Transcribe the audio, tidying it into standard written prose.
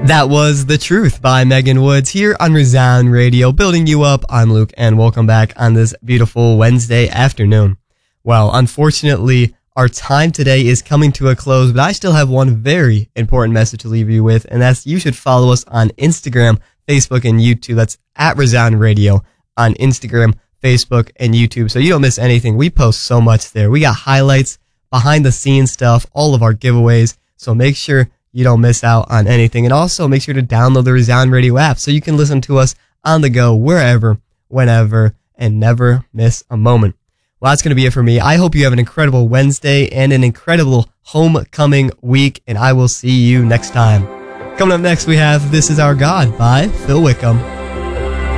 That was The Truth by Megan Woods here on Resound Radio, building you up. I'm Luke, and welcome back on this beautiful Wednesday afternoon. Well, unfortunately, our time today is coming to a close, but I still have one very important message to leave you with, and that's you should follow us on Instagram, Facebook, and YouTube. That's at Resound Radio on Instagram, Facebook, and YouTube, so you don't miss anything. We post so much there. We got highlights, behind-the-scenes stuff, all of our giveaways, so make sure you don't miss out on anything. And also make sure to download the Resound Radio app so you can listen to us on the go, wherever, whenever, and never miss a moment. Well, that's going to be it for me. I hope you have an incredible Wednesday and an incredible homecoming week, and I will see you next time. Coming up next, we have This Is Our God by Phil Wickham.